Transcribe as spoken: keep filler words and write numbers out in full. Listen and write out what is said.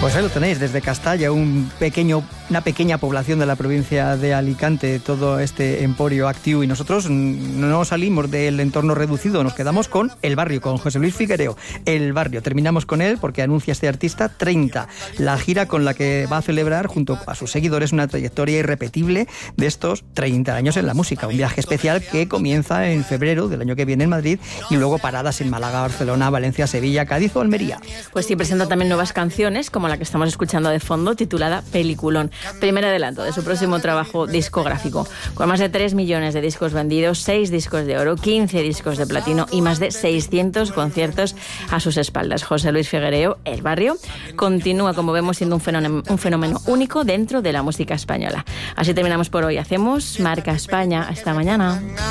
Pues ahí lo tenéis, desde Castalla, un pequeño, una pequeña población de la provincia de Alicante, todo este emporio activo, y nosotros no salimos del entorno reducido, nos quedamos con El Barrio, con José Luis Figuereo. El Barrio, terminamos con él porque anuncia este artista treinta, la gira con la que va a celebrar junto a sus seguidores una trayectoria irrepetible de estos treinta años en la música, un viaje especial que comienza en febrero del año que viene en Madrid y luego paradas en Málaga, Barcelona, Valencia, Sevilla, Cádiz o Almería. Pues sí, presenta también nuevas canciones, como la que estamos escuchando de fondo, titulada Peliculón, primer adelanto de su próximo trabajo discográfico, con más de tres millones de discos vendidos, seis discos de oro, quince discos de platino y más de seiscientos conciertos a sus espaldas. José Luis Figuereo, El Barrio, continúa, como vemos, siendo un fenómeno, un fenómeno único dentro de la música española. Así terminamos por hoy. Hacemos Marca España. Hasta mañana.